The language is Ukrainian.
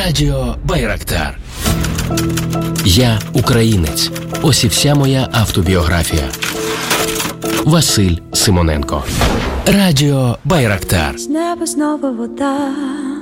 Радіо Байрактар. Я українець. Ось і вся моя автобіографія. Василь Симоненко. Радіо Байрактар. З неба знову вода.